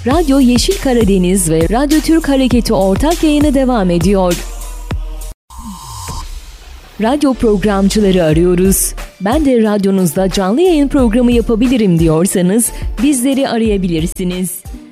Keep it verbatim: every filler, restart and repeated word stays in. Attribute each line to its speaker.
Speaker 1: Radyo Yeşil Karadeniz ve Radyo Türk Hareketi ortak yayını devam ediyor. Radyo programcıları arıyoruz. Ben de radyonuzda canlı yayın programı yapabilirim diyorsanız bizleri arayabilirsiniz.